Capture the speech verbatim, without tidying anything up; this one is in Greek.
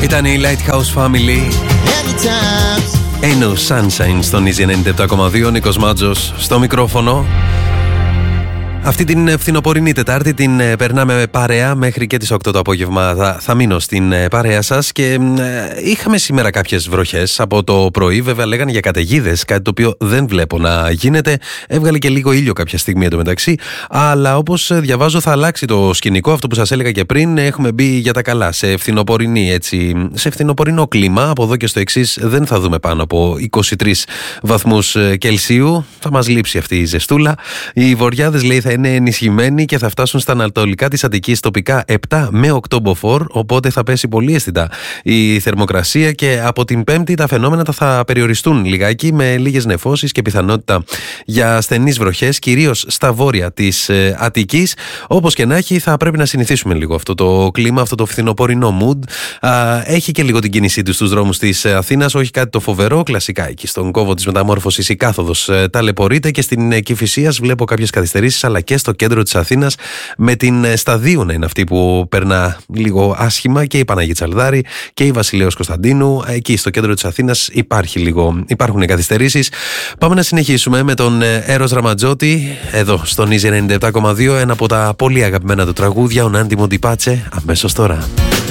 Ήταν η Lighthouse Family. Ain't no sunshine στον Easy ενενήντα επτά κόμμα δύο. Νίκος Μάτζος στο μικρόφωνο. Αυτή την φθινοπορεινή Τετάρτη την ε, περνάμε παρέα μέχρι και τις οκτώ το απόγευμα. Θα, θα μείνω στην ε, παρέα σας και ε, είχαμε σήμερα κάποιες βροχές από το πρωί. Βέβαια λέγανε για καταιγίδες, κάτι το οποίο δεν βλέπω να γίνεται. Έβγαλε και λίγο ήλιο κάποια στιγμή εντωμεταξύ. Αλλά όπως διαβάζω θα αλλάξει το σκηνικό. Αυτό που σας έλεγα και πριν, έχουμε μπει για τα καλά σε φθινοπορεινή, έτσι, σε φθινοπορεινό κλίμα. Από εδώ και στο εξής δεν θα δούμε πάνω από είκοσι τρεις βαθμούς Κελσίου. Θα μας λείψει αυτή η ζεστούλα. Οι βοριάδες λέει θα είναι ενισχυμένοι και θα φτάσουν στα ανατολικά της Αττικής τοπικά επτά με οκτώ μποφόρ, οπότε θα πέσει πολύ αισθητά η θερμοκρασία και από την Πέμπτη τα φαινόμενα θα περιοριστούν λιγάκι με λίγες νεφώσεις και πιθανότητα για ασθενείς βροχές, κυρίως στα βόρεια της Αττικής. Όπως και να έχει, θα πρέπει να συνηθίσουμε λίγο αυτό το κλίμα, αυτό το φθινοπορεινό mood. Έχει και λίγο την κίνησή του στους δρόμους της Αθήνας, όχι κάτι το φοβερό, κλασικά εκεί στον κόβο της Μεταμόρφωσης η κάθοδος ταλαιπωρείται και στην Κηφισίας βλέπω κάποιες καθυστερήσεις, αλλά και στο κέντρο της Αθήνας με την Σταδίου να είναι αυτή που περνά λίγο άσχημα, και η Παναγή Τσαλδάρη και η Βασιλέως Κωνσταντίνου. Εκεί στο κέντρο της Αθήνας υπάρχει λίγο, υπάρχουν καθυστερήσεις. Πάμε να συνεχίσουμε με τον Έρος Ραματζότη εδώ στον Easy ενενήντα επτά κόμμα δύο, ένα από τα πολύ αγαπημένα του τραγούδια, ο Νάντι Μοντιπάτσε, αμέσως τώρα.